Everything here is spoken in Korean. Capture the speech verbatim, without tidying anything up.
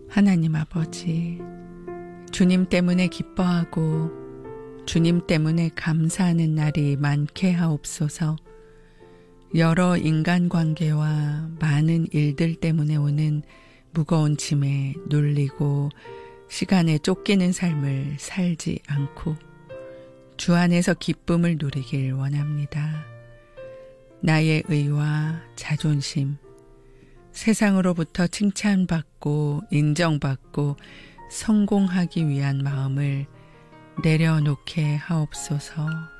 하나님 아버지, 주님 때문에 기뻐하고 주님 때문에 감사하는 날이 많게 하옵소서. 여러 인간관계와 많은 일들 때문에 오는 무거운 짐에 눌리고 시간에 쫓기는 삶을 살지 않고 주 안에서 기쁨을 누리길 원합니다. 나의 의와 자존심, 세상으로부터 칭찬받고 인정받고 성공하기 위한 마음을 내려놓게 하옵소서.